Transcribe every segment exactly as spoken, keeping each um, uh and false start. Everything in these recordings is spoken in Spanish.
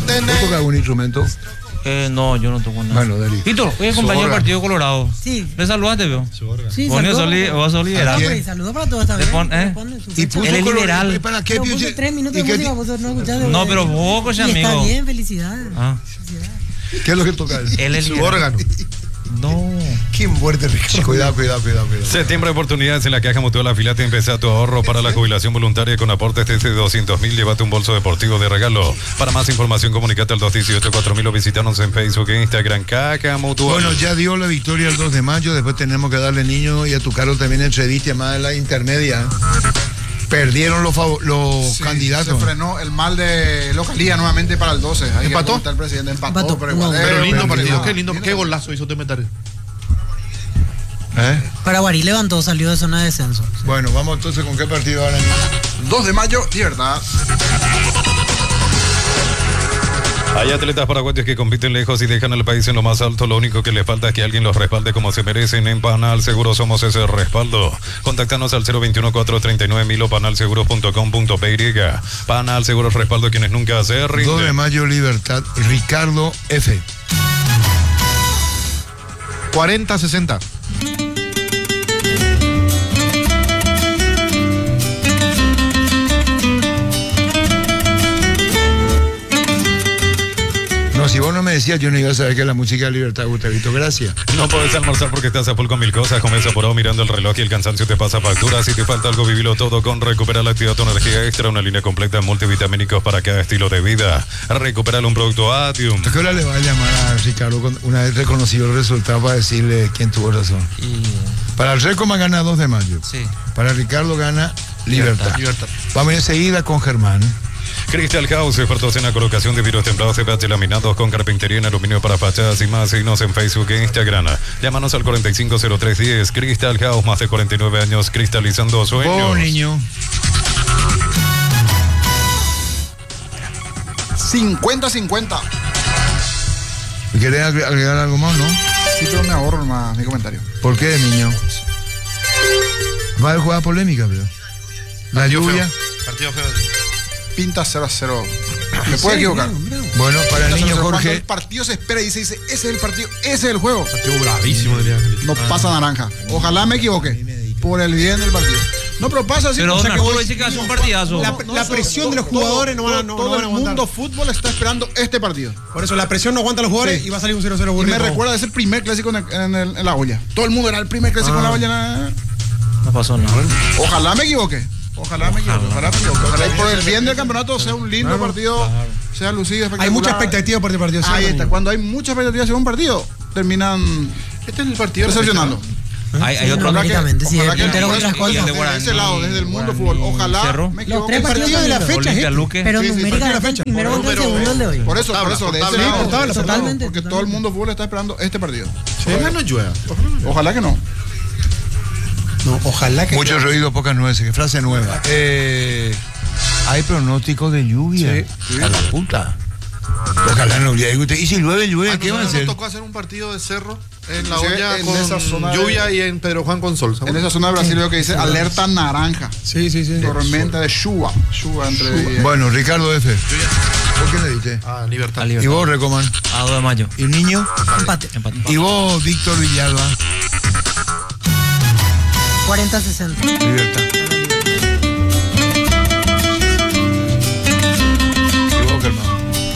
¿Vos tocas algún instrumento? Eh, no, yo no toco nada. Bueno, Deli. Tito, hoy acompañé al Partido Colorado. Sí. ¿Le saludaste, veo? Sí, Vos saludos. Soli, vos sos liberal. No, hombre, saludos para todos, está bien. Pon, ¿eh? Y puso Él es color- liberal. ¿Para qué? Pero puse tres minutos de ¿Y qué- música, vos no escuchaste. No, pero vos, coche, Y está amigo. bien, felicidades. Ah, ¿Qué es lo que toca? él es Su liberal. órgano. No. Qué muerte, Ricardo. Cuidado, cuidado, cuidado, cuidado. Septiembre, oportunidades en la Caja Mutual Afilate. Empieza tu ahorro para la jubilación voluntaria con aportes desde doscientos mil. Llévate un bolso deportivo de regalo. Para más información, comunicate al dos dieciocho cuatro mil o visitanos en Facebook e Instagram. Caja Mutual. Bueno, ya dio la victoria el dos de mayo. Después tenemos que darle niño y a tu carro también entrevista más en la intermedia. Perdieron los, fav- los Sí, candidatos. Se frenó el mal de localía nuevamente para el doce. Ahí ¿Empató? que el presidente empató, Empató. pero igual. No, eh, Pero lindo pero partido, lindo. qué lindo, qué golazo hizo Temetare. ¿Eh? Paraguarí levantó, salió de zona de descenso. Bueno, vamos entonces con qué partido ahora. dos de mayo, libertad. Hay atletas paraguayos que compiten lejos y dejan al país en lo más alto. Lo único que les falta es que alguien los respalde como se merecen. En Panal Seguro somos ese respaldo. Contáctanos al cero veintiuno, cuatrocientos treinta y nueve mil o panalseguros punto com punto p y. Panal Seguros respaldo quienes nunca se dos de rinden. mayo, Libertad. Ricardo F. cuarenta sesenta. No, si vos no me decías, yo no iba a saber que la música de Libertad, Gustavito. Gracias. No puedes almorzar porque estás a full con mil cosas. Comienza por ahí mirando el reloj y el cansancio te pasa factura. Si te falta algo, vivilo todo con Recupera la Actividad Tu Energía Extra. Una línea completa de multivitamínicos para cada estilo de vida. Recuperar un producto Atium. ¿A qué hora le va a llamar a Ricardo con- una vez reconocido el resultado para decirle quién tuvo razón? Y, Para el Recoma gana dos de mayo. sí. Para Ricardo gana Libertad. Libertad. Vamos enseguida con Germán. Crystal House, expertos en la colocación de vidrios templados C P H laminados con carpintería en aluminio para fachadas y más. Síguenos en Facebook e Instagram. Llámanos al cuarenta y cinco cero tres diez. Crystal House, más de cuarenta y nueve años cristalizando sueños. Oh, niño. cincuenta cincuenta. ¿Querés agre- agregar algo más, no? Sí, pero me ahorro más mi comentario. ¿Por qué, niño? Va a haber jugada polémica, pero. La Partido lluvia. feo. Partido feo. Pinta cero a cero. Me puedo equivocar. Bueno, para el Pinta niño cero a cero. Cuando Jorge. el partido se espera y se dice, ese es el partido, ese es el juego. Partido bravísimo, diría. No pasa naranja. Ojalá me equivoque. Por el bien del partido. No, pero pasa así. Pero o sea, Don que Arturo vos- dice que hace un partidazo. La, No, la eso- presión de los todo- jugadores no van a, todo- no, todo no van a el aguantar. mundo fútbol está esperando este partido. Por eso la presión no aguanta a los jugadores Sí. y va a salir un cero cero Y aburrido. me recuerda de ese primer clásico en, el- en el- en la olla. Todo el mundo era el primer clásico en la olla. No pasó nada. Ojalá me equivoque. Ojalá me equivoque. Ojalá me equivoque. Ojalá y por el bien del campeonato sea un lindo partido, sea lucido, espectacular. Hay mucha expectativa por este partido. ¿sí? Ahí está. Cuando hay mucha expectativa hacia un partido, terminan Este es el partido. decepcionando. Hay, hay otro. Ojalá que- Lógicamente, sí, ojalá el que- puntero por contra eso, Escolta. desde ese lado, desde el mundo fútbol. Ojalá Cerro. me Los equivoque. tres El partidos partido de la lindo. fecha, Olimpia ¿eh? Luque. Pero Sí, sí, sí, numéricamente la el fecha. primero contra el Pero- segundo el de hoy. Por eso, por Tabla, eso, por de ese tabla. lado, Sí, por tabla, de ese por lado, totalmente, porque todo el totalmente. mundo fútbol está esperando este partido. Ojalá no llueva. Ojalá que no. No, ojalá que. Mucho ruido, pocas nueces. Frase nueva. Eh, hay pronóstico de lluvia. A la puta. Ojalá no llueva. Y usted, ¿y si llueve, llueve? A ¿Qué va a nosotros hacer? nos tocó hacer un partido de cerro en la Inclusive olla en con esa zona de- lluvia y en Pedro Juan con sol. En esa zona de Brasil veo que dice alerta naranja. Sí, sí, sí. Tormenta de chuva. Chuva entre. Bueno, Ricardo F. ¿Por qué le diste? Ah, libertad. A ¿Y libertad. vos, Recoman? A dos de mayo. ¿Y niño? Empate. Empate. ¿Y vos, Víctor Villalba? cuarenta sesenta. Libertad. ¿Y vos, Germán?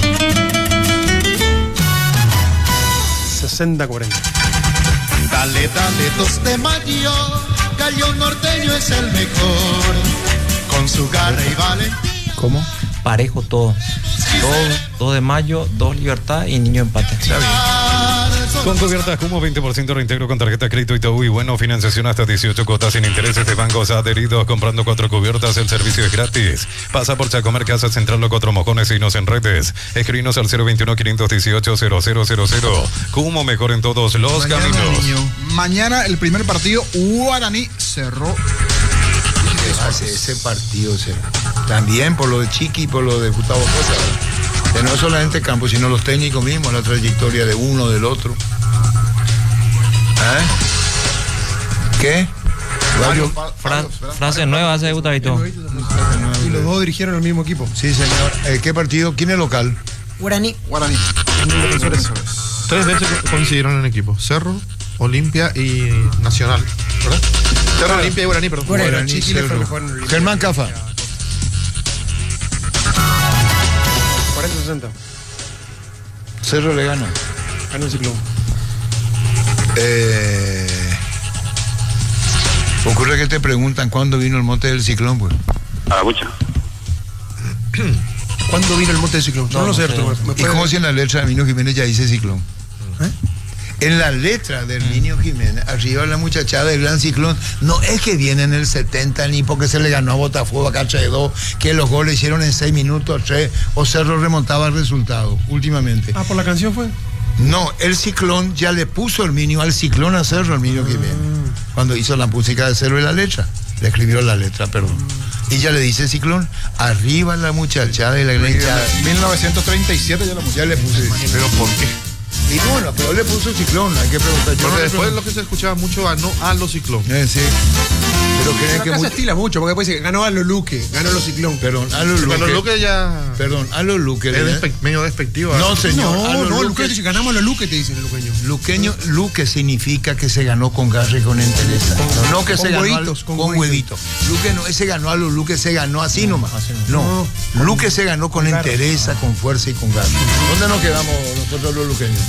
sesenta cuarenta. Dale, dale, dos de mayo, Gallo Norteño es el mejor, con su garra y valentía. ¿Cómo? Parejo todo. Dos, dos de mayo, dos libertad y niño empate. Con cubiertas como veinte por ciento reintegro con tarjeta crédito Itaú y bueno, financiación hasta dieciocho cuotas sin intereses de bancos adheridos. Comprando cuatro cubiertas, el servicio es gratis. Pasa por Chacomer, Casa Central, Los Cuatro Mojones y nos en redes. Escribinos al cero veintiuno, quinientos dieciocho, cero cero cero cero. Como mejor en todos los Mañana, caminos. niño. Mañana el primer partido, Guaraní cerró. Hace ese partido, se- también por lo de Chiqui y por lo de Gustavo Cosa. Que no es solamente campo, sino los técnicos mismos, la trayectoria de uno, del otro. ¿Eh? ¿Qué? Varios- Fra- frase nueva hace Gustavito. Y los dos dirigieron el mismo equipo. Sí, señor. Eh, ¿Qué partido? ¿Quién es local? Guaraní. Guaraní. Defensores. Tres veces coincidieron en equipo. Cerro, Olimpia y Nacional. ¿Verdad? Cerro, Olimpia y Guaraní, perdón. Guaraní, Guaraní, Chiqui le fue Cerro. mejor en el- Germán Cafa. cuarenta sesenta. Cerro le gana. Ganó el Ciclón. Eh, ocurre que te preguntan cuándo vino el monte del ciclón, pues. Ah, mucho. ¿Cuándo vino el monte del Ciclón? No, No, lo sé, no sé. Arturo. ¿me ¿Y puede- cómo si en la letra de Minio Jiménez ya dice ciclón? ¿Eh? En la letra del Minio Jiménez, arriba la muchachada del Gran Ciclón, no es que viene en el setenta ni porque se le ganó a Botafogo acá tres dos, que los goles hicieron en seis minutos, tres, o Cerro remontaba el resultado últimamente. Ah, ¿por la canción fue? No, el Ciclón ya le puso el Minio al Ciclón a Cerro, el Minio Jiménez, cuando hizo la música de Cerro y la letra. Le escribió la letra, perdón. Y ya le dice Ciclón, arriba la muchachada y la gran hinchada. mil novecientos treinta y siete ya lo Ya le puse. Pero ¿por qué? Y bueno, pero le puso Ciclón, hay que preguntar. Yo Porque no le después pregunto. lo que se escuchaba mucho ganó a los Ciclón. Eh, sí. Pero creen Pero que acá se mucho- estila mucho, porque después dice, ganó a los Luque, ganó a los Ciclón. Perdón, a los Pero Luque. Luque ya Perdón, a los Luque. es le- despe- medio despectivo. No, ¿verdad? señor. a No, los no, Luque- Luque dice, ganamos a los Luque, te dicen el luqueño. Luqueño, Luque significa que se ganó con garra y con entereza. No, no que con se ganó huevitos, al- con con huevitos. Luque no, ese ganó a los Luque, se ganó así nomás. No, Luque se ganó con garra. entereza, con fuerza y con garra. ¿Dónde nos quedamos nosotros los luqueños?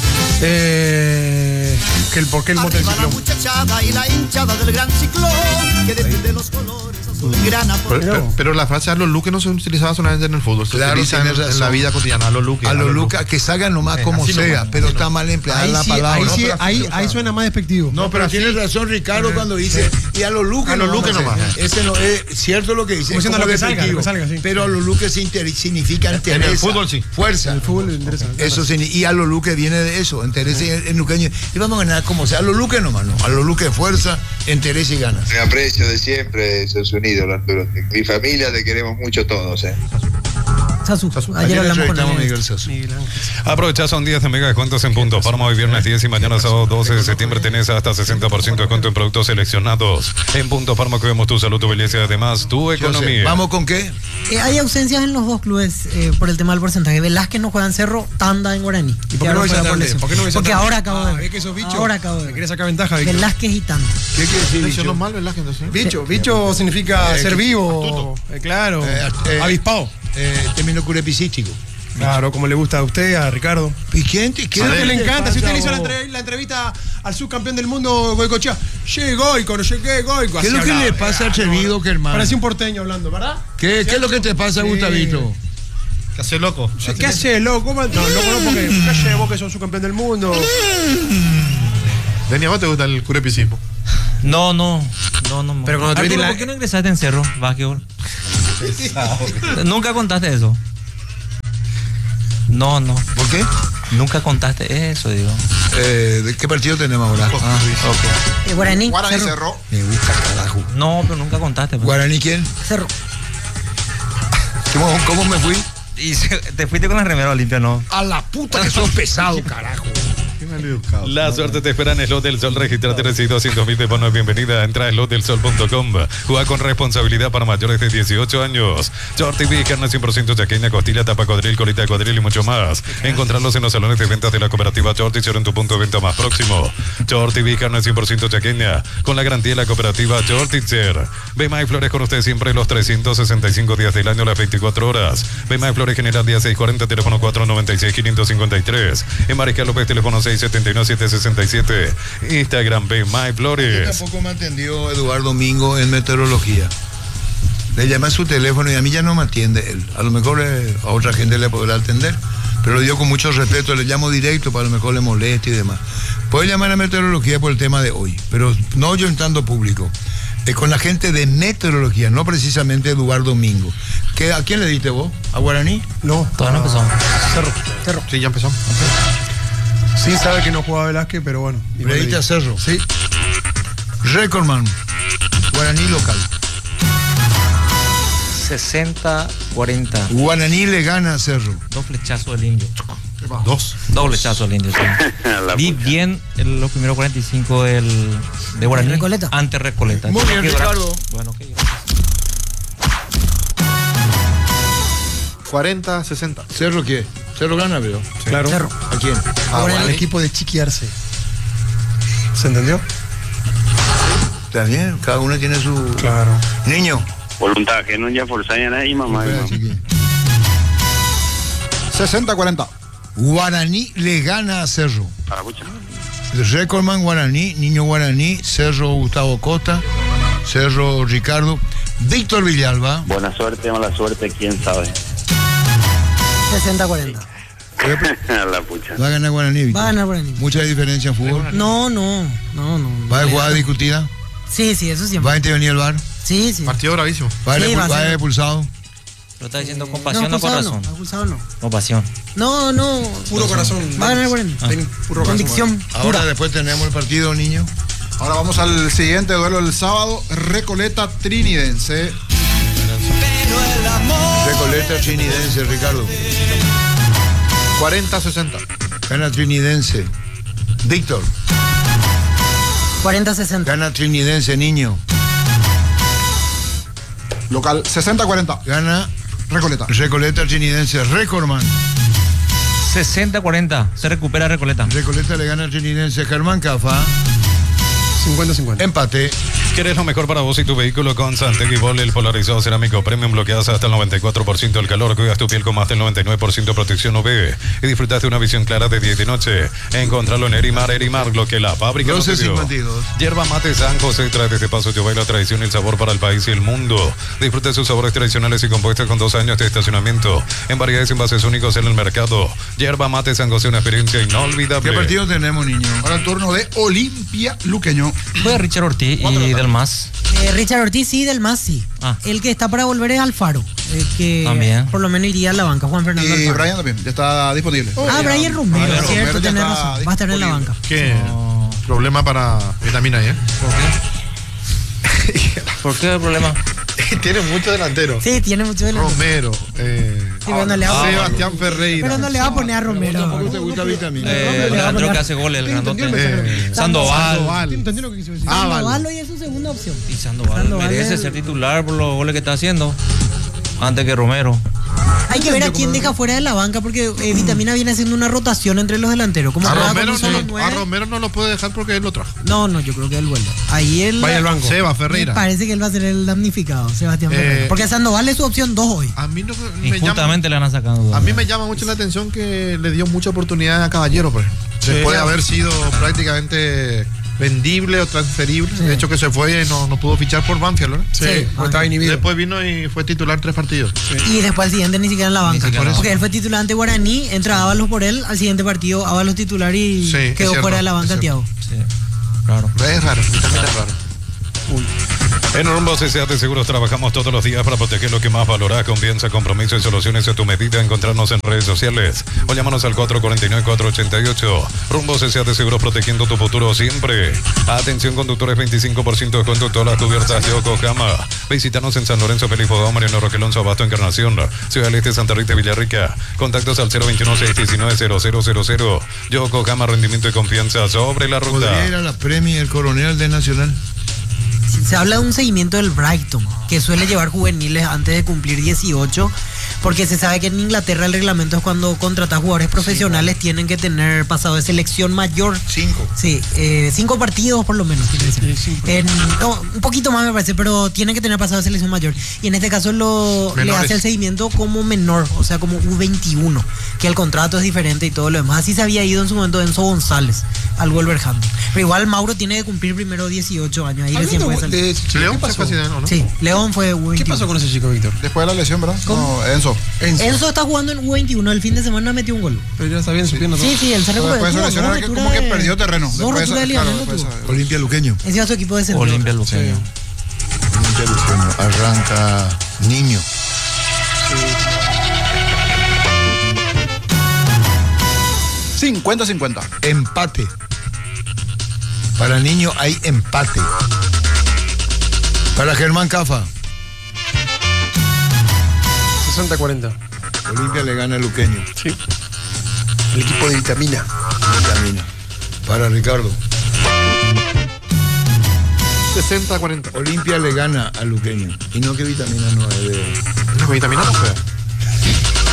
Eh, que el, ¿Por qué el monte del Arriba la Ciclón? muchachada y la hinchada del gran ciclón que defiende los colores azul y grana por Pero, pero- pero la frase a los Luque no se utilizaba solamente en el fútbol, se Claro, utiliza en, tienes en razón. la vida cotidiana. A los Luque. A los Luque, que salgan nomás como así sea, nomás, pero así está nomás. mal empleada Ahí la sí, palabra. ahí, No, sí, pero así ahí, se usa. ahí suena más despectivo. No, pero tienes razón Ricardo cuando dice, y a los Luques A los nomás, Luques nomás. Ese no es cierto lo que dice. Como es diciendo como lo que salga, despectivo, lo que salga, sí. Pero a los Luques inter- significa entereza. En el fútbol sí. Fuerza. El fútbol le interesa. Eso signi- y a los Luques viene de eso, entereza y en luqueño. Y vamos a ganar como sea, a los Luques nomás, no. A los Luques fuerza, entereza y ganas. Me aprecio de siempre, sos un ídolo, Arturo. Mi familia te queremos mucho todos, ¿eh? Sasu. Ayer Ayer hablamos con entrevistamos a él. Miguel Sasu. Miguel Ángel. Aprovecha, son días de mega descuentos en Punto Farma. Hoy viernes diez y mañana sábado doce de septiembre tenés hasta sesenta por ciento de descuento en productos seleccionados. En Punto Farma cuidamos tu salud, tu belleza y además tu Yo sé. economía. ¿Vamos con qué? Eh, hay ausencias en los dos clubes eh, por el tema del porcentaje. Velázquez no juega en Cerro, Tanda en Guaraní. ¿Y por qué Ya no juega Vicente por Andrés? lesión. ¿Por qué no Vicente Porque Andrés? ahora acabo Ah, de ¿ves que esos bichos? Ahora acabo de Me ver. quiere sacar ventaja, Víctor. Velázquez y Tanda. ¿Qué quiere decir? Mencionó bicho? mal Velázquez entonces. Bicho, bicho significa Eh, ser que- vivo, eh, claro, Eh, eh, avispado. Eh, término curepicístico. Claro, como le gusta a usted, a Ricardo. ¿Y quién te Creo que le encanta. Si usted le hizo la, entrevista entre- la entrevista al subcampeón del mundo, Goicochea, llegué Goico, no llegué Goico. ¿Qué es así lo que hablaba. le pasa a Ah, Atrevido, no, que hermano? Parecía un porteño hablando, ¿verdad? ¿Qué, ¿Qué es lo que te pasa, Sí. Gustavito? ¿Qué hace loco? ¿Qué hace, loco? ¿Cómo? No, loco no, porque ¿qué hace vos que sos subcampeón del mundo? Deni, ¿a vos te gusta el curepicismo? No, no, no, no. Pero cuando te Arturo, viste la- ¿por qué no ingresaste en Cerro, básquetbol? Nunca contaste eso. No, no. ¿Por qué? Nunca contaste eso, digo. Eh, ¿de qué partido tenemos ahora? Ah, ok. Eh, Guaraní. Guaraní Cerro. cerró. Me gusta, carajo. No, pero nunca contaste. pues. ¿Guaraní quién? Cerro. ¿Cómo, cómo me fui? Y se- te fuiste con la remera Olimpia, ¿no? A la puta que sos pesado, carajo. Qué mal educado. La suerte te espera en Slot del Sol. Registrate, recibe doscientos mil de bono de bienvenida. Entra a slot del sol punto com. Juega con responsabilidad para mayores de dieciocho años. Short T V, carne cien por ciento chaqueña, costilla, tapa codril, colita de codril y mucho más. Encontrarlos en los salones de ventas de la cooperativa Short y en tu punto de venta más próximo. Short T V, carne cien por ciento chaqueña, con la garantía de la cooperativa Short Itzer. Bema y Flores con usted siempre los trescientos sesenta y cinco días del año, las veinticuatro horas. Bema y Flores General día seiscientos cuarenta, teléfono cuatro noventa y seis, quinientos cincuenta y tres. En Mariscal López, teléfono seis setenta y nueve, setecientos sesenta y siete. Instagram Bema y Yo Flores. tampoco me atendió Eduardo Domingo en meteorología. Le llamé a su teléfono y a mí ya no me atiende él. A lo mejor eh, a otra gente le podrá atender, pero lo dio con mucho respeto. Le llamo directo para a lo mejor le moleste y demás. Puede llamar a meteorología por el tema de hoy, pero no yo entrando público. Eh, con la gente de meteorología, no precisamente Eduardo Domingo. ¿Qué, ¿A quién le diste vos? ¿A Guaraní? No, Todavía no empezó. Cerro. Cerro. Sí, ya empezó. Sí, sabe que no jugaba Velázquez, pero bueno. Le diste a Cerro. Sí. Recordman. Guaraní local. sesenta cuarenta. Guaraní le gana a Cerro. Dos flechazos del indio. Dos. Dos flechazos del indio. Sí. La Vi pucha. bien el- los primeros cuarenta y cinco del, de Guaraní. Recoleta. Ante Recoleta. Muy bien, Qué bra- Ricardo. Bueno, qué cuarenta sesenta. ¿Cerro qué? ¿Cerro gana, pero? Claro. Cerro. ¿A quién? Ahora el equipo de Chiquiarse. ¿Se entendió? Está bien, cada uno tiene su... Claro. Niño. Voluntad que no ya forzaña ahí, mamá. Espera, chiqui. sesenta cuarenta. Guaraní le gana a Cerro. Para pucha. Recordman Guaraní, Niño Guaraní, Cerro Gustavo Costa, Cerro Ricardo, Víctor Villalba. Buena suerte, mala suerte, quién sabe. sesenta cuarenta. La pucha. Va a ganar Guaraní, Víctor. Va a ganar Guaraní. Mucha diferencia en fútbol. No, no, no, no. ¿Va a jugada discutida? Sí, sí, eso siempre. ¿Va a intervenir el V A R? Sí, sí. Partido bravísimo. ¿Va a Sí, ir va a ser. expulsado? Lo está diciendo con No, pasión o con expulsado razón. no, expulsado no. Con pasión. No, no. Puro corazón. Va a ganar Guaraní. Ah. Ten puro corazón. Convicción. Ahora pura. después tenemos el partido, niño. Ahora vamos al siguiente duelo del sábado. Recoleta Trinidense. Recoleta Trinidense, Ricardo. cuarenta sesenta. Gana Trinidense. Víctor. cuarenta sesenta. Gana Trinidense, niño. Local sesenta cuarenta. Gana Recoleta. Recoleta Trinidense. Recordman. sesenta cuarenta. Se recupera Recoleta. Recoleta le gana Trinidense. Germán Cafa. cincuenta cincuenta. Empate. ¿Quieres lo mejor para vos y tu vehículo? Con Santec y Bol, el polarizado cerámico premium, bloqueas hasta el noventa y cuatro por ciento del calor, cuidas tu piel con más del noventa y nueve por ciento de protección U V y disfrutas de una visión clara de día y de noche. Encontralo en Erimar, Erimar, lo que la fábrica no te dio. doce cincuenta y dos. Yerba Mate San José trae desde Paso Yobay la tradición y el sabor para el país y el mundo. Disfruta de sus sabores tradicionales y compuestos con dos años de estacionamiento en variedades y envases únicos en el mercado. Yerba Mate San José, una experiencia inolvidable. ¿Qué partido tenemos, niño? Ahora el turno de Olimpia Luqueño. Fue Richard Ortiz y del Más. Eh, Richard Ortiz sí, del más sí. Ah. El que está para volver es Alfaro. eh, que También. por lo menos iría a la banca, Juan Fernando Y Alfaro. Brian también, ya está disponible. Ah, Brian Romero, Brian cierto, Romero ya tenés está razón. Va a estar en la disponible. banca. ¿Qué? Problema para vitamina ahí, ¿eh? ¿Por qué el problema? Tiene mucho delantero. Sí, tiene mucho de la... Romero, eh, Sí, pero no le va a poner- Sebastián Ferreira. Pero no le va a poner a Romero. ¿Tampoco te gusta vitamina? Eh, el delantero que hace goles, el grandote. Eh, Sandoval. Sandoval. ¿Entendí lo que quiso decir? Ah, Sandoval vale. hoy es su segunda opción. Y Sandoval, Sandoval merece es- ser titular por los goles que está haciendo. Antes que Romero. Hay que ver a quién deja fuera de la banca porque eh, Vitamina viene haciendo una rotación entre los delanteros. Como A juega con Romero, un no solo lo, nueve. a Romero no lo puede dejar porque él lo trajo. No, no, yo creo que él vuelve. Ahí él. Vaya al banco. Seba Me Ferreira. parece que él va a ser el damnificado, Sebastián Eh, Ferreira. Porque Sandoval es su opción dos hoy. A mí, no, me llama, Injustamente le van a sacado. a mí me llama mucho la atención que le dio mucha oportunidad a Caballero, pues. Después de haber sido prácticamente vendible o transferible. Sí. De hecho, que se fue y no, no pudo fichar por Banfield, ¿no? Sí, Sí. porque estaba inhibido. Después vino y fue titular tres partidos. Y después al siguiente ni siquiera en la banca. siquiera en la Porque banca. él fue titular ante Guaraní, entra Ábalos por él, al siguiente partido Ábalos titular y Sí, es quedó cierto, fuera de la banca es Thiago. Sí, claro. Es raro, también es raro. En Rumbo C C A de Seguros trabajamos todos los días para proteger lo que más valorás. Confianza, compromiso y soluciones a tu medida. Encontrarnos en redes sociales o llámanos al cuatro cuatro nueve, cuatro ocho ocho. Rumbo C C A de Seguros, protegiendo tu futuro siempre. Atención conductores, veinticinco por ciento de descuento en todas las cubiertas de Yokohama. Visítanos en San Lorenzo, Pelifodón, Mariano Roquelonso, Abasto, Encarnación, Ciudad del Este, Santa Rita y Villarrica. Contactos al cero veintiuno, seiscientos diecinueve, cero cero cero cero. Yokohama, rendimiento y confianza sobre la ¿Podría ir ruta. a la Premier el coronel de Nacional? Se habla de un seguimiento del Brighton, que suele llevar juveniles antes de cumplir dieciocho, porque se sabe que en Inglaterra el reglamento es cuando contratas jugadores profesionales tienen que tener pasado de selección mayor. Cinco. Sí, eh, cinco partidos por lo menos. Tiene que ser. En- no, un poquito más me parece, pero tienen que tener pasado de selección mayor. Y en este caso lo, le Menores. hace el seguimiento como menor, o sea, como U veintiuno, que el contrato es diferente y todo lo demás. Así se había ido en su momento Enzo González al Wolverhampton. Pero igual Mauro tiene que cumplir primero dieciocho años, ahí recién puede Hablando salir. de- León ¿Qué fue pasó? casi de no, ¿no? Sí, León fue U veintiuno. ¿Qué pasó con ese chico, Víctor? Después de la lesión, ¿verdad? No, Enzo. Enzo. Enzo está jugando en U veintiuno, el fin de semana metió un gol. Pero ya está bien subiendo todo. Sí, sí, él se Pero recuperó. después de tuvo esa lesión dos era que roturas como que de- perdió terreno. Dos Después de roturas de esa- claro, ligamento después de tuvo. esa- Olimpia Luqueño. Ese va su equipo de centro. Olimpia Luqueño. Olimpia Luqueño. Arranca Niño. cincuenta cincuenta. Empate. Para Niño hay empate. Para Germán Cafa. sesenta cuarenta. Olimpia le gana a Luqueño. Sí. El equipo de Vitamina. Vitamina. Para Ricardo. sesenta cuarenta. Olimpia le gana a Luqueño. Y no que Vitamina no es de... La vitamina no fue.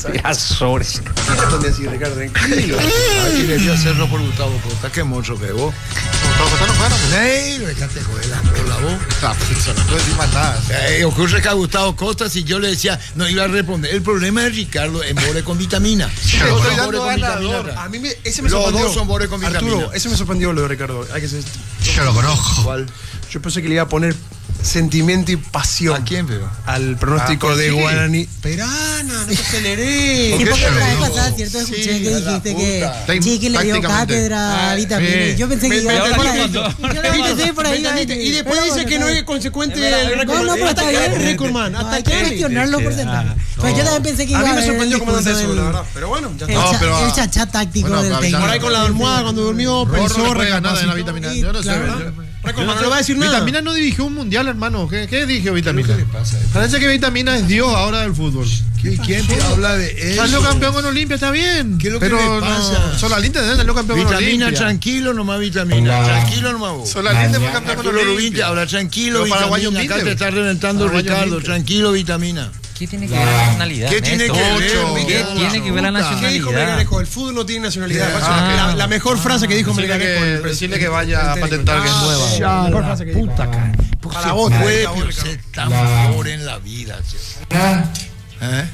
Azores. ¿Qué respondí así, Ricardo? Tranquilo. Aquí le dio a hacerlo por Gustavo Costa. Qué monstruo que vos. Gustavo Costa no fuera, pues. Ey, lo dejaste joder la cola vos. Ah, pues, eso no puedo decir más nada. Eh, ocurre que a Gustavo Costa, si yo le decía, no iba a responder. El problema es Ricardo en bore con vitamina. Te Los estoy dos dando bore con ganador. vitamina. A mí me, ese me Los sorprendió. dos son bore con vitamina. Arturo, ese me sorprendió lo de Ricardo. Hay que ser... Yo lo conozco. ¿Cuál? Yo pensé que le iba a poner sentimiento y pasión. ¿A quién, pero? Al pronóstico Ah, pues de sí. Guaraní. Perana, no te aceleré. Sí, qué porque se la lo vez digo? pasada, ¿cierto? Escuché Sí, que a la dijiste que puta. Chiqui le dio Tácticamente. cátedra a vitamina. eh, y yo pensé que me- iba me- a me- por me- ahí. me- Yo pensé por ahí. Me entendiste. Y después Pero dice que no bueno, es consecuente Es verdad, el récord. No, no, pero Hasta está acá bien. el récord, man. No, Hasta hay que acá. gestionar los porcentajes. Pues yo también pensé que iba A mí me haber sorprendió el cómo discurso eso, del- la verdad. Pero bueno, ya El, está. No, cha- pero- el chachá táctico bueno, del avisando. técnico. Por ahí con la almohada cuando durmió, Rorro pensó, le puede ganar en la recapacitó. vitamina. Y Yo no sé. claro. yo- Récord, yo man, no le va a decir nada. Vitamina no dirigió un mundial, hermano. ¿Qué, qué dirigió Vitamina? Parece que Vitamina es Dios ahora del fútbol. ¿Qué- ¿Quién te habla de eso? Salió campeón con Olimpia, está bien. ¿Qué es lo que pero le pasa? no. Solamente salió campeón con Vitamina, Olimpia. tranquilo nomás, vitamina. Tranquilo nomás vos. Solamente fue campeón con Arturo Rubín te Olimpia. habla, tranquilo, Pero paraguayo vitamina. Acá humilde. te está reventando Paraguayo Ricardo, humilde. tranquilo, vitamina. ¿Qué tiene que ver la nacionalidad? ¿Qué tiene Néstor? que ver? ¿Qué Ocho. tiene que ver la Puta. ¿Qué dijo nacionalidad? Melgarejo? El fútbol no tiene nacionalidad. Ah. la, la mejor frase que dijo Decirle Melgarejo. que, el pres- decirle que vaya a patentar que es nueva. Ya, La mejor la frase que dijo. puta, cara. Para Se vos, puede, para vos, pero Ricardo. ser tan mejor en la vida, che. ¿Eh?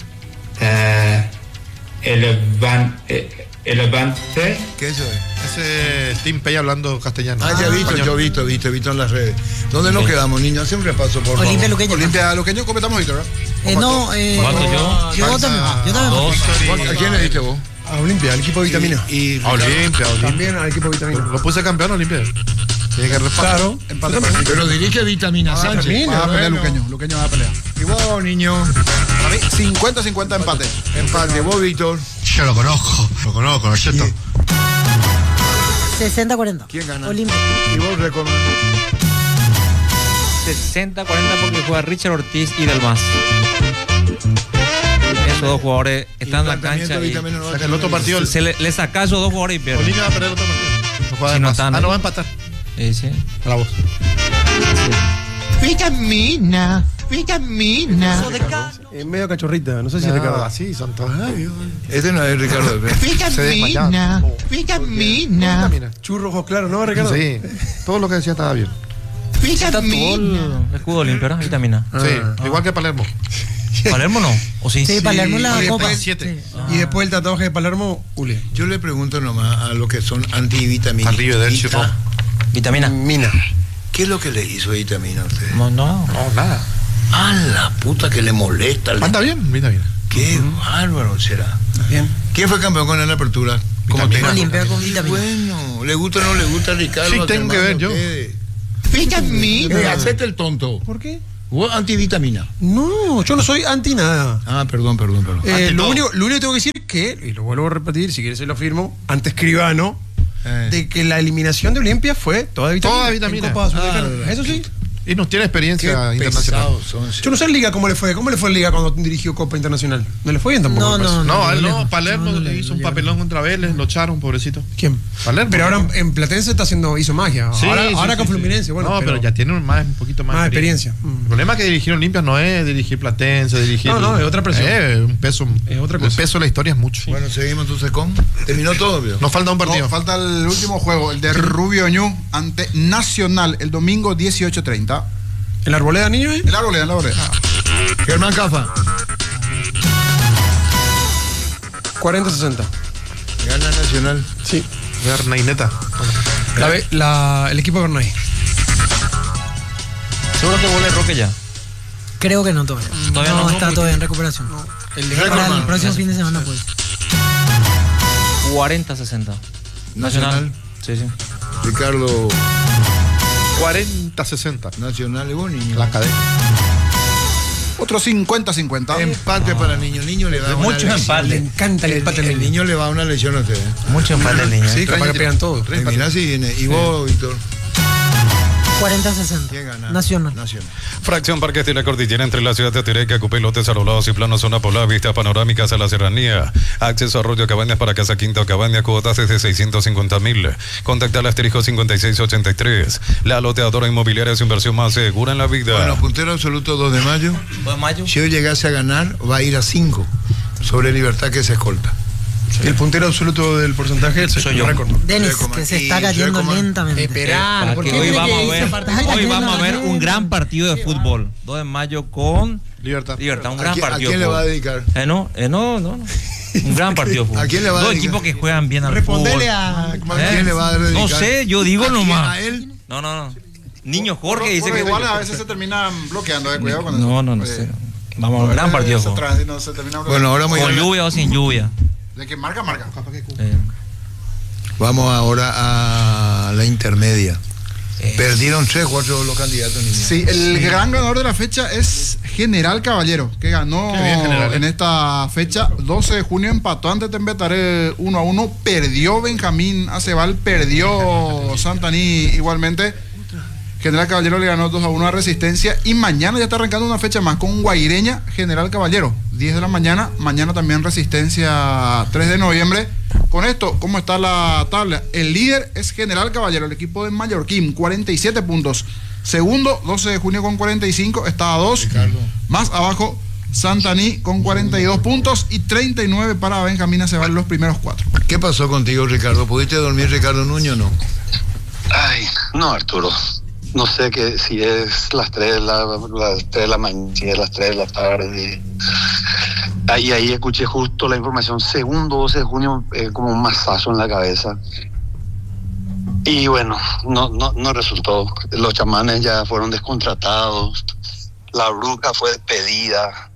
Eh, elevan- eh, elevante. ¿Qué eso es? Ese Tim Pay hablando castellano. Ah, ya he visto, yo he visto, visto, he visto en las redes. ¿Dónde nos quedamos, niños? Hace un repaso, por favor. Olimpia Luqueño. Olimpia Luqueño comentamos ahorita, ¿verdad? Eh, no, eh, ¿Cuánto yo? Yo también. Yo también. Dos. ¿A quién le diste vos? A Olimpia, al equipo de vitamina. Y, y A Olimpia, Olimpia. También al equipo de vitamina. Lo puse campeón Olimpia. Tiene que repasar. Claro. Empate para Olimpia. pero dirige Vitamina Sánchez. termina. Va a pelear Bueno. Luqueño. Luqueño va a pelear. Y vos, niño. Para mí, cincuenta cincuenta empate. Empate. Vos, Víctor. Yo lo conozco. Lo conozco, ¿no es cierto? sesenta cuarenta. ¿Quién gana? Olimpia. Y vos, recomendás. sesenta cuarenta porque juega Richard Ortiz y Delmas. Esos dos jugadores están en la cancha y Vitamina no va a O sea, que el tener otro partido, el- se le, le saca a esos dos jugadores y pierde. Olimpia va a perder el otro partido. No juega Si de no más. están, Ah, ¿eh? no va a empatar. Eh, sí. A la voz. Vitamina, vitamina. Es medio cachorrita. No sé si Ricardo. Ah, sí, son todos. Ay, Dios. Este no es Ricardo. Vitamina, vitamina. Vitamina. Churro ojos claros, ¿no, Ricardo? Sí, todo lo que decía estaba bien. Se tatuó el Vitamina. escudo Olimpia, ¿verdad? Vitamina. Sí, igual que Palermo. ¿Palermo no? ¿O sí? Sí, Palermo en la Oye, copa. después- siete. Y después el tatuaje de Palermo, Ule. Yo le pregunto nomás a los que son antivitaminas. Arrivederci, Ro. Vitamina. Mina. ¿Qué es lo que le hizo Vitamina a usted? No, no. No, nada. A la puta que le molesta. le- Anda bien, vitamina. Qué bárbaro será. Bien. ¿Quién fue campeón con la apertura? Como Vitamina. tenga- Olimpia con Qué vitamina. Bueno, ¿le gusta o no le gusta a Ricardo? Sí, a tu tengo que hermano, ver yo. qué? Vitamina. Eh, hacete el tonto. ¿Por qué? Vos antivitamina. No, yo no soy anti nada. Ah, perdón, perdón, perdón. Eh, Ante lo, todo. único, lo único que tengo que decir que, y lo vuelvo a repetir, si quieres se lo firmo, ante escribano, Eh. de que la eliminación de Olimpia fue toda vitamina. Toda vitamina. en Copa Sudamericana. Ah, Eso sí. Y nos tiene Qué experiencia internacional. pesados son. sí. Yo no sé en Liga cómo le fue. ¿Cómo le fue en Liga cuando dirigió Copa Internacional? ¿No le fue bien tampoco? No, me parece. no, No, no. él no, lejos. Palermo No, no, le no, hizo no un llega. papelón contra Vélez, lo echaron, pobrecito. ¿Quién? Palermo. Pero ahora en Platense está haciendo, hizo magia. Sí, ahora sí, ahora sí, con sí. Fluminense, bueno. No, pero, ya tiene un, más, un poquito más, Más experiencia. El Mm. problema es que dirigir Olimpia no es dirigir Platense, dirigir. No, no, es otra presión. Eh, un peso. Es otra El cosa. peso de la historia es mucho. Bueno, seguimos entonces con. Terminó todo, vio. Nos falta un partido. No, falta el último juego, el de Rubio Ñu ante Nacional, el domingo dieciocho treinta. ¿El Arboleda, niño? eh? El Arboleda, el Arboleda. Germán Cafa. cuarenta sesenta. Gana Nacional. Sí. Bernaineta. La, ve- la- el equipo de Bernay. Seguro que vuelve Roque ya. Creo que no todavía. Todavía no, no, está porque- todavía en recuperación. El de Para Recordman. el próximo fin de semana, pues. cuarenta sesenta. Nacional. Sí, sí. Ricardo. cuarenta sesenta. Nacional y vos, niño. La cadena. Otro cincuenta cincuenta. Empate para el niño. El niño le va Mucho una empate. Le encanta el El, empate al el niño. niño le va a una lesión a usted. ¿eh? Mucho empate el niño. Sí, capaz que pegan todo. Y mira si viene. Y vos, Víctor. cuarenta sesenta. ¿Quién gana? Nacional. Nacional. Fracción Parques de la Cordillera entre la ciudad de Tireca, Cupelotes, Arolados y Plano, zona poblada, vistas panorámicas a la serranía. Acceso a Arroyo Cabañas para Casa Quinta o Cabañas, cuotas desde seiscientos cincuenta mil. Contacta al asterisco cincuenta y seis ochenta y tres. La loteadora inmobiliaria es su inversión más segura en la vida. Bueno, puntero absoluto dos de mayo. ¿dos de mayo? Si hoy llegase a ganar, va a ir a cinco. sobre Libertad, que se escolta. Sí. El puntero absoluto del porcentaje soy yo. Denis, que se está cayendo lentamente. Esperá, porque hoy vamos a ver, hoy vamos a ver un gran partido de fútbol. dos de mayo con Libertad. Libertad, un gran ¿A quién, partido. ¿A quién le va a dedicar? Eh, no, eh, no, no, no. Un gran partido de fútbol. ¿A quién le va a Dos dedicar? equipos que juegan bien al Respondele fútbol. a... ¿A quién le va a dedicar? No sé, yo digo ¿A quién? nomás. ¿A él? No, no, no. Niño Jorge Bueno, dice bueno, que igual a veces se terminan bloqueando, eh, cuidado con eso. No, no, no Eh, sé. Vamos a ver, gran eh, partido de se fútbol. tra- no, se termina bloqueando. Bueno, ahora Con muy lluvia o sin lluvia. De que marca, marca. Eh, Vamos ahora a la intermedia. eh, Perdieron tres, cuatro los candidatos, niña. Sí, el gran ganador de la fecha es General Caballero, que ganó Qué bien, General, eh. en esta fecha. doce de junio empató ante Tembetaré uno a uno. Perdió Benjamín Acebal, perdió Santaní igualmente. General Caballero le ganó dos a uno a Resistencia. Y mañana ya está arrancando una fecha más con Guaireña, General Caballero. diez de la mañana. Mañana también Resistencia, tres de noviembre. Con esto, ¿cómo está la tabla? El líder es General Caballero, el equipo de Mallorquín, cuarenta y siete puntos. Segundo, doce de junio con cuarenta y cinco, está a dos. Más abajo, Santaní con cuarenta y dos puntos y treinta y nueve para Benjamín Acebal, los primeros cuatro. ¿Qué pasó contigo, Ricardo? ¿Pudiste dormir, Ricardo Nuño, o no? Ay, no, Arturo. No sé que si es las tres, la, las tres de la mañana, si es las tres de la tarde. Ahí, ahí escuché justo la información. Segundo doce de junio, eh, como un mazazo en la cabeza. Y bueno, no, no, no resultó. Los chamanes ya fueron descontratados. La bruja fue despedida.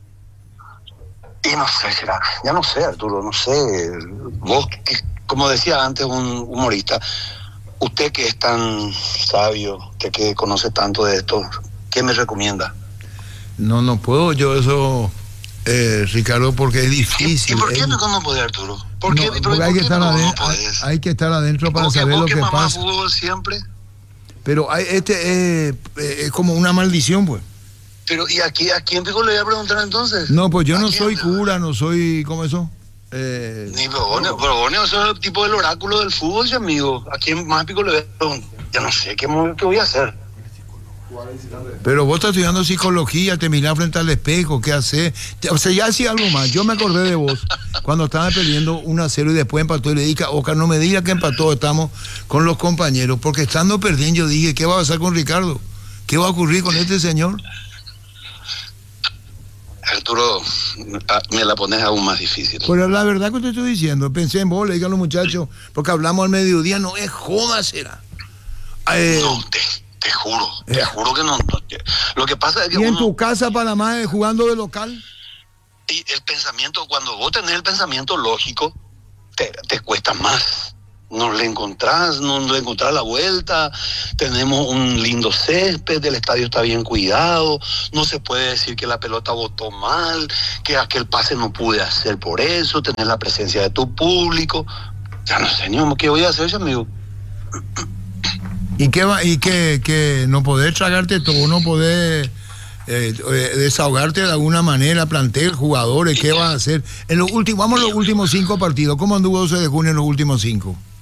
Y no sé, será, ya no sé, Arturo, no sé. Vos, que, como decía antes un humorista, usted que es tan sabio, usted que conoce tanto de esto, ¿qué me recomienda? No, no puedo yo eso, eh, Ricardo, porque es difícil. ¿Y por qué es... no, no podés, Arturo? ¿Por qué, No, pero porque ¿por hay, que qué estar no, adentro, no hay, podés? hay que estar adentro para ¿Vos que, saber vos lo que que mamá pasa. fútbol siempre? Pero hay, este eh, eh, es como una maldición, pues. Pero, ¿y aquí, a quién pico le voy a preguntar entonces? No, pues yo ¿A no quién? soy cura, no soy, ¿cómo eso? Eh, Ni Begonio, pero Begonio es el tipo del oráculo del fútbol, sí, amigo. ¿A quién más pico le voy a preguntar? Ya no sé, ¿qué, qué voy a hacer? Pero vos estás estudiando psicología, te mirás frente al espejo, ¿qué haces? O sea, ya hacía algo más. Yo me acordé de vos cuando estaba perdiendo uno a cero y después empató y le dije, Oscar, no me digas que empató, estamos con los compañeros. Porque estando perdiendo yo dije, ¿qué va a pasar con Ricardo? ¿Qué va a ocurrir con este señor? Arturo, me la pones aún más difícil. Pero la verdad que te estoy diciendo, pensé en vos, le dije a los muchachos, porque hablamos al mediodía, no es joda, será. Eh, no, te, te juro, te eh, juro que no, no. Lo que pasa es que ¿Y en uno, tu casa, Panamá, jugando de local? Y el pensamiento, cuando vos tenés el pensamiento lógico, te, te cuesta más. No le encontrás, no le encontrás la vuelta. Tenemos un lindo césped, el estadio está bien cuidado. No se puede decir que la pelota botó mal, que aquel pase no pude hacer por eso. Tener la presencia de tu público. Ya no sé, ni qué voy a hacer, amigo. ¿Y qué va, y qué, qué no poder tragarte todo, no poder eh, eh, desahogarte de alguna manera, plantel, jugadores, qué vas a hacer? En los últimos, vamos a los últimos cinco partidos. ¿Cómo anduvo doce de junio en los últimos cinco?